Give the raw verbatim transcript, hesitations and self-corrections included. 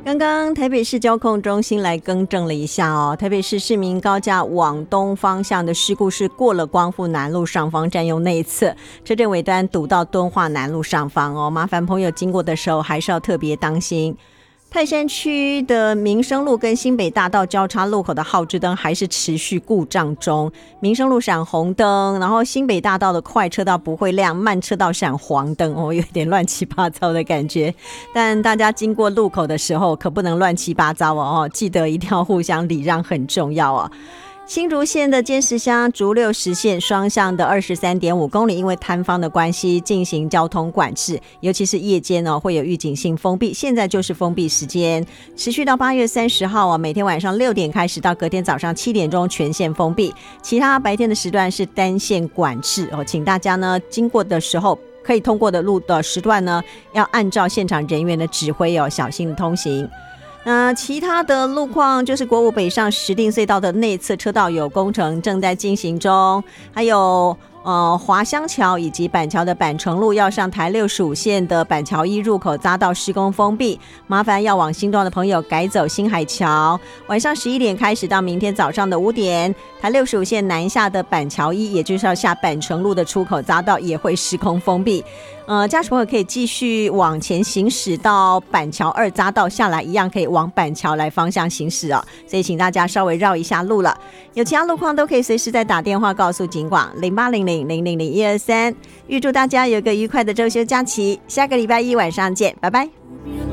刚刚台北市交控中心来更正了一下哦，台北市市民高架往东方向的事故是过了光复南路上方占用内侧，车阵尾端堵到敦化南路上方哦，麻烦朋友经过的时候还是要特别当心。泰山区的民生路跟新北大道交叉路口的号志灯还是持续故障中，民生路闪红灯，然后新北大道的快车道不会亮，慢车道闪黄灯哦，有点乱七八糟的感觉。但大家经过路口的时候可不能乱七八糟哦，记得一定要互相礼让，很重要哦。新竹县的尖石乡竹六实线双向的 二十三点五 公里，因为摊方的关系进行交通管制，尤其是夜间呢会有预警性封闭，现在就是封闭时间，持续到八月三十号啊，每天晚上六点开始到隔天早上七点钟全线封闭，其他白天的时段是单线管制哦，请大家呢经过的时候可以通过的路的时段呢，要按照现场人员的指挥哦，小心通行。那其他的路况就是国五北上石碇隧道的内侧车道有工程正在进行中，还有呃华香桥以及板桥的板城路要上台六十五线的板桥一入口匝道施工封闭，麻烦要往新庄的朋友改走新海桥。晚上十一点开始到明天早上的五点，台六十五线南下的板桥一，也就是要下板城路的出口匝道也会施工封闭。呃，驾驶朋友可以继续往前行驶到板桥二匝道下来，一样可以往板桥来方向行驶哦，所以请大家稍微绕一下路了。有其他路况都可以随时再打电话告诉警广零八零零零零零一二三。预祝大家有个愉快的周休假期，下个礼拜一晚上见，拜拜。